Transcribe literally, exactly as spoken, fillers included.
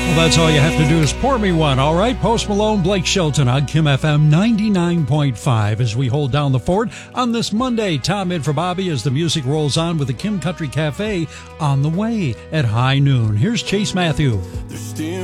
Well, that's all you have to do is pour me one. All right, Post Malone, Blake Shelton on Kim F M ninety-nine point five as we hold down the fort on this Monday. Tom in for Bobby as the music rolls on with the Kim Country Cafe on the way at high noon. Here's Chase Matthew.